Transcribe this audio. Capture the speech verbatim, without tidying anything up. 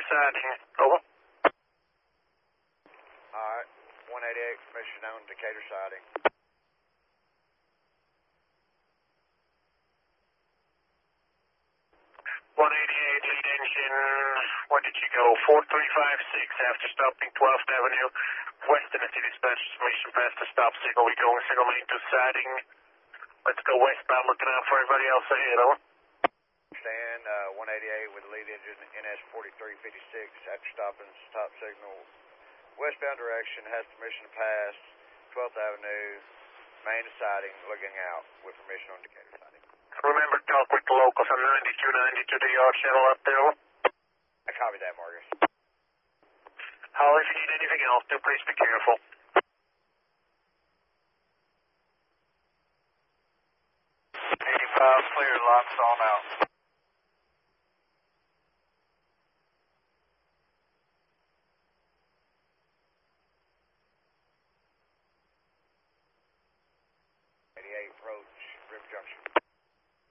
Decatur siding. Over. Alright, one eighty-eight, permission on Decatur siding. one eighty-eight, lead engine, where did you go? four three five six after stopping twelfth Avenue, West Tennessee dispatch, information past the stop signal. We going single lane to siding. Let's go westbound, looking out for everybody else ahead, over. Stand uh, one eighty-eight with lead engine N S forty-three fifty-six after stopping stop signal. Westbound direction, has permission to pass twelfth Avenue, main to siding, looking out with permission on Decatur siding. Remember, talk with the locals on ninety-two ninety to the yard channel up there. I copy that, Marcus. Holly, if you need anything else, do please be careful. eighty-five, clear, locks on out. eighty-eight, approach, Rim Junction.